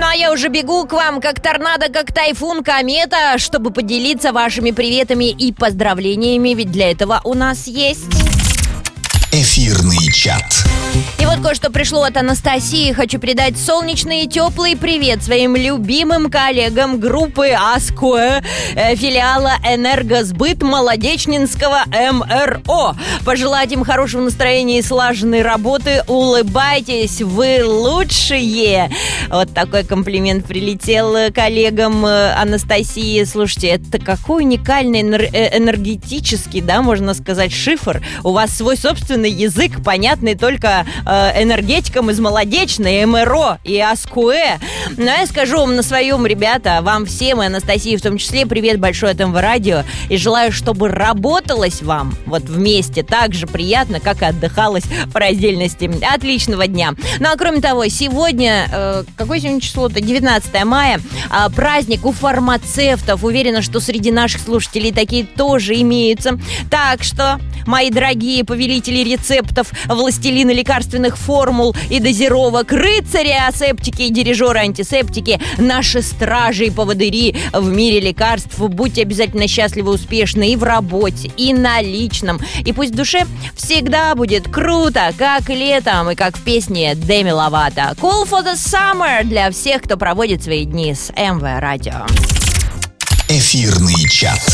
а я уже бегу к вам как торнадо, как тайфун, комета, чтобы поделиться вашими приветами и поздравлениями, ведь для этого у нас есть... Эфирный чат. И вот кое-что пришло от Анастасии. Хочу передать солнечный и теплый привет своим любимым коллегам группы АСКОЭ, филиала «Энергосбыт» Молодечнинского МРО. Пожелать им хорошего настроения и слаженной работы. Улыбайтесь, вы лучшие. Вот такой комплимент прилетел коллегам Анастасии. Слушайте, это какой уникальный энергетический, да, можно сказать, шифр. У вас свой собственный язык, понятный только энергетикам из Молодечной, МРО и АСКОЭ. Но я скажу вам на своем, ребята, вам всем, и Анастасии в том числе, привет большой от МВ Радио. И желаю, чтобы работалось вам вот вместе так же приятно, как и отдыхалось по раздельности. Отличного дня. Ну а кроме того, сегодня, какое сегодня число-то? 19 мая. Праздник у фармацевтов. Уверена, что среди наших слушателей такие тоже имеются. Так что, мои дорогие повелители рецептов, властелины лекарственных формул и дозировок, рыцари асептики и дирижеры антисептики, наши стражи и поводыри в мире лекарств, будьте обязательно счастливы, успешны и в работе, и на личном. И пусть в душе всегда будет круто, как летом и как в песне Деми Ловато. Cool for the summer для всех, кто проводит свои дни с МВ Радио. Эфирный чат.